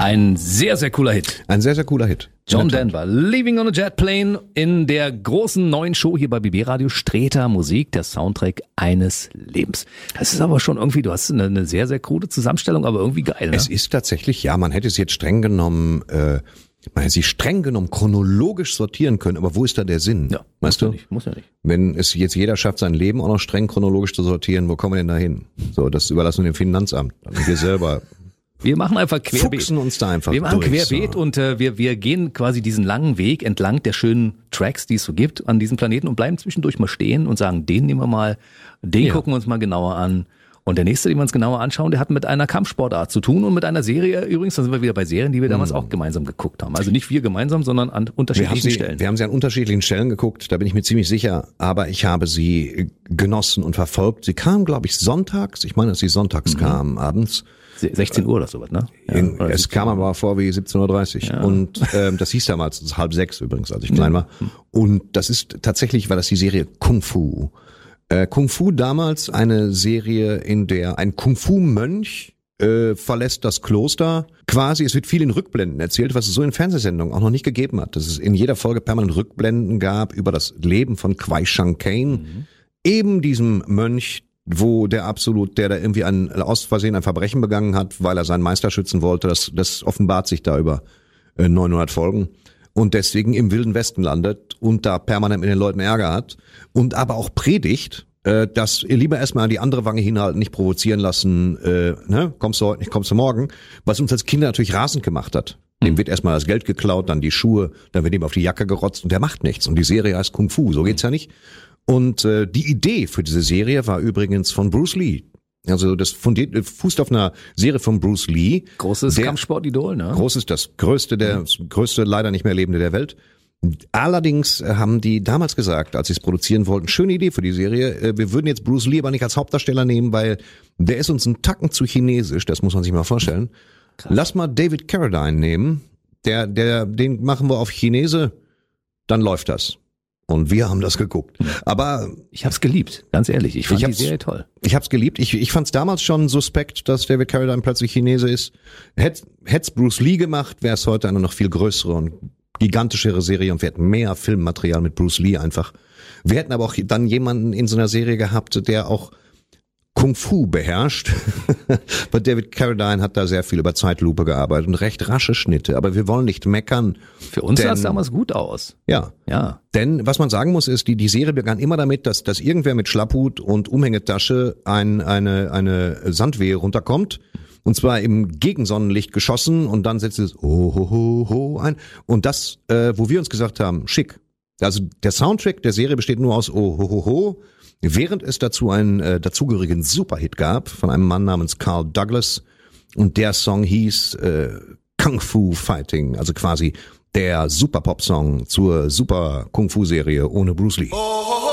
Ein sehr, sehr cooler Hit. Ein sehr, sehr cooler Hit. John Denver, Leaving on a Jet Plane in der großen neuen Show hier bei BB Radio, Streter Musik, der Soundtrack eines Lebens. Das ist aber schon irgendwie, du hast eine sehr, sehr krude Zusammenstellung, aber irgendwie geil, ne? Es ist tatsächlich, ja, man hätte es jetzt streng genommen chronologisch sortieren können, aber wo ist da der Sinn? Ja, weißt du? Muss ja nicht. Wenn es jetzt jeder schafft, sein Leben auch noch streng chronologisch zu sortieren, wo kommen wir denn da hin? So, das überlassen wir dem Finanzamt. Also wir selber Wir machen einfach querbeet. fuchsen uns da einfach Wir machen durch, querbeet so. und wir gehen quasi diesen langen Weg entlang der schönen Tracks, die es so gibt an diesem Planeten und bleiben zwischendurch mal stehen und sagen, den nehmen wir mal, den gucken wir uns mal genauer an. Und der nächste, den wir uns genauer anschauen, der hat mit einer Kampfsportart zu tun und mit einer Serie, übrigens, da sind wir wieder bei Serien, die wir damals auch gemeinsam geguckt haben. Also nicht wir gemeinsam, sondern an unterschiedlichen Stellen. Wir haben sie an unterschiedlichen Stellen geguckt, da bin ich mir ziemlich sicher, aber ich habe sie genossen und verfolgt. Sie kam, glaube ich, sonntags, ich meine, dass sie sonntags kam, abends. 16 Uhr oder sowas, ne? Ja, Es kam aber vor wie 17.30 Uhr. Ja. Und das hieß damals 5:30 übrigens, als ich klein war. Und das ist tatsächlich, war das die Serie Kung Fu. Kung Fu damals eine Serie, in der ein Kung Fu Mönch verlässt das Kloster. Quasi, es wird viel in Rückblenden erzählt, was es so in Fernsehsendungen auch noch nicht gegeben hat. Dass es in jeder Folge permanent Rückblenden gab über das Leben von Kwai Chang Caine, eben diesem Mönch, wo der da irgendwie aus Versehen ein Verbrechen begangen hat, weil er seinen Meister schützen wollte. Das offenbart sich da über 900 Folgen. Und deswegen im Wilden Westen landet und da permanent mit den Leuten Ärger hat und aber auch predigt, dass ihr lieber erstmal an die andere Wange hinhalten, nicht provozieren lassen, kommst du heute nicht, kommst du morgen, was uns als Kinder natürlich rasend gemacht hat. Dem wird erstmal das Geld geklaut, dann die Schuhe, dann wird ihm auf die Jacke gerotzt und der macht nichts. Und die Serie heißt Kung Fu, so geht's ja nicht. Und die Idee für diese Serie war übrigens von Bruce Lee. Also das fußt auf einer Serie von Bruce Lee. Großes Kampfsportidol, ne? Das größte leider nicht mehr lebende der Welt. Allerdings haben die damals gesagt, als sie es produzieren wollten, schöne Idee für die Serie, wir würden jetzt Bruce Lee aber nicht als Hauptdarsteller nehmen, weil der ist uns einen Tacken zu chinesisch, das muss man sich mal vorstellen. Krass. Lass mal David Carradine nehmen, den machen wir auf Chinese, dann läuft das. Und wir haben das geguckt. Aber ich hab's geliebt, ganz ehrlich. Ich fand die Serie toll. Ich hab's geliebt. Ich fand's damals schon suspekt, dass David Carradine plötzlich Chinese ist. Hätt's Bruce Lee gemacht, wäre es heute eine noch viel größere und gigantischere Serie und wir hätten mehr Filmmaterial mit Bruce Lee einfach. Wir hätten aber auch dann jemanden in so einer Serie gehabt, der auch Kung Fu beherrscht. Weil David Carradine hat da sehr viel über Zeitlupe gearbeitet und recht rasche Schnitte. Aber wir wollen nicht meckern. Für uns sah es damals gut aus. Ja. Denn was man sagen muss ist, die Serie begann immer damit, dass irgendwer mit Schlapphut und Umhängetasche eine Sandwehe runterkommt. Und zwar im Gegensonnenlicht geschossen und dann setzt es ho ein. Und das, wo wir uns gesagt haben, schick. Also der Soundtrack der Serie besteht nur aus ho, während es dazu einen dazugehörigen Superhit gab von einem Mann namens Carl Douglas. Und der Song hieß Kung Fu Fighting, also quasi der Super-Pop-Song zur Super-Kung-Fu-Serie ohne Bruce Lee.